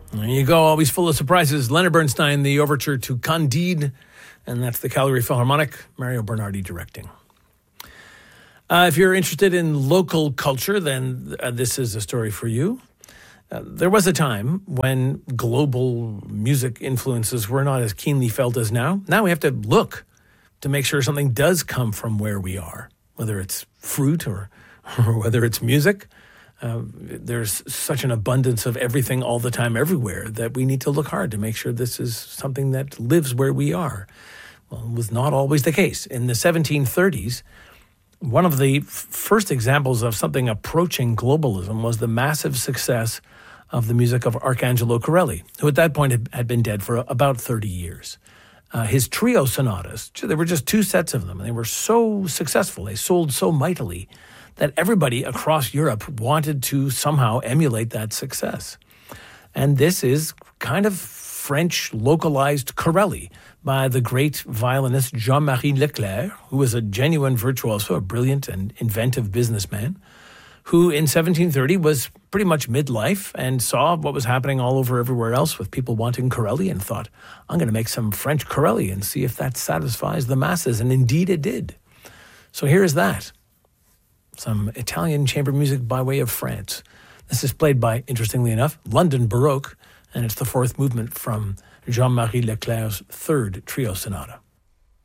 There you go, always full of surprises. Leonard Bernstein, the overture to Candide, and that's the Calgary Philharmonic, Mario Bernardi directing. If you're interested in local culture, then this is a story for you. There was a time when global music influences were not as keenly felt as now. Now we have to look to make sure something does come from where we are, whether it's fruit or whether it's music. There's such an abundance of everything all the time everywhere that we need to look hard to make sure this is something that lives where we are. Well, it was not always the case. In the 1730s, one of the first examples of something approaching globalism was the massive success of the music of Arcangelo Corelli, who at that point had been dead for about 30 years. His trio sonatas, there were just 2 sets of them, and they were so successful, they sold so mightily, that everybody across Europe wanted to somehow emulate that success. And this is kind of French localized Corelli by the great violinist Jean-Marie Leclerc, who was a genuine virtuoso, a brilliant and inventive businessman, who in 1730 was pretty much midlife and saw what was happening all over everywhere else with people wanting Corelli and thought, I'm going to make some French Corelli and see if that satisfies the masses. And indeed it did. So here is that. Some Italian chamber music by way of France. This is played by, interestingly enough, London Baroque, and it's the 4th movement from Jean-Marie Leclerc's 3rd trio sonata.